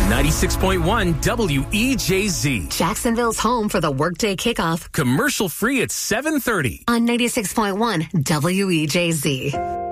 96.1 WEJZ. Jacksonville's home for the workday kickoff. Commercial free at 7:30. On 96.1 WEJZ.